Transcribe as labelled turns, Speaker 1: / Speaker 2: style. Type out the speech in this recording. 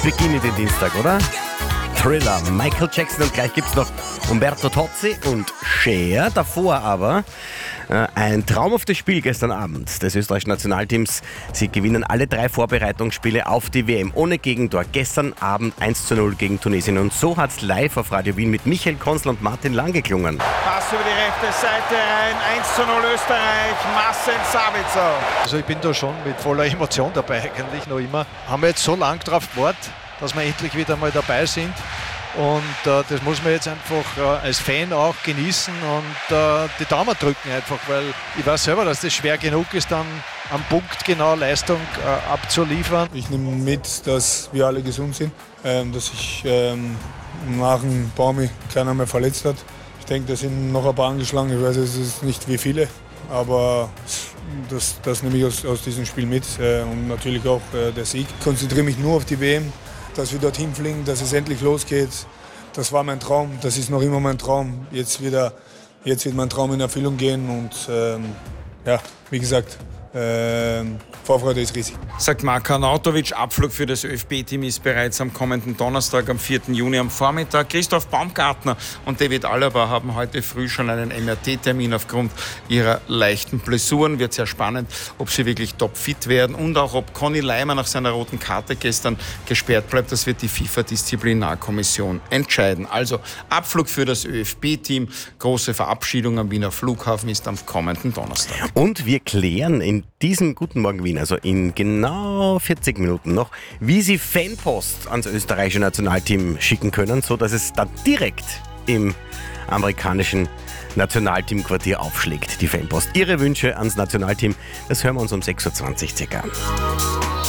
Speaker 1: Beginn in den Dienstag, oder? Thriller, Michael Jackson und gleich gibt's noch Umberto Tozzi und Cher. Davor aber ein traumhaftes Spiel gestern Abend des österreichischen Nationalteams. Sie gewinnen alle 3 Vorbereitungsspiele auf die WM ohne Gegentor. Gestern Abend 1:0 gegen Tunesien. Und so hat's live auf Radio Wien mit Michael Konzl und Martin Lang geklungen.
Speaker 2: Pass über die rechte Seite rein, 1:0 Österreich, Marcel Sabitzer.
Speaker 3: Also ich bin da schon mit voller Emotion dabei eigentlich noch immer. Haben wir jetzt so lange drauf gewartet, dass wir endlich wieder mal dabei sind. Und das muss man jetzt einfach als Fan auch genießen und die Daumen drücken einfach, weil ich weiß selber, dass das schwer genug ist, dann am Punkt genau Leistung abzuliefern.
Speaker 4: Ich nehme mit, dass wir alle gesund sind, dass sich nach dem Baumi keiner mehr verletzt hat. Ich denke, da sind noch ein paar angeschlagen, ich weiß es ist nicht wie viele, aber das nehme ich aus diesem Spiel mit und natürlich auch der Sieg. Ich konzentriere mich nur auf die WM. Dass wir dorthin fliegen, dass es endlich losgeht. Das war mein Traum, das ist noch immer mein Traum. Jetzt wird mein Traum in Erfüllung gehen und wie gesagt, Vorfreude ist riesig.
Speaker 5: Sagt Marko Arnautovic, Abflug für das ÖFB-Team ist bereits am kommenden Donnerstag, am 4. Juni am Vormittag. Christoph Baumgartner und David Alaba haben heute früh schon einen MRT-Termin aufgrund ihrer leichten Blessuren. Wird sehr spannend, ob sie wirklich topfit werden und auch, ob Conny Leimer nach seiner roten Karte gestern gesperrt bleibt. Das wird die FIFA-Disziplinarkommission entscheiden. Also Abflug für das ÖFB-Team, große Verabschiedung am Wiener Flughafen ist am kommenden Donnerstag.
Speaker 1: Und wir klären in diesem Guten Morgen Wien, also in genau 40 Minuten noch, wie Sie Fanpost ans österreichische Nationalteam schicken können, so dass es dann direkt im amerikanischen Nationalteamquartier aufschlägt, die Fanpost. Ihre Wünsche ans Nationalteam, das hören wir uns um 6:20 Uhr circa.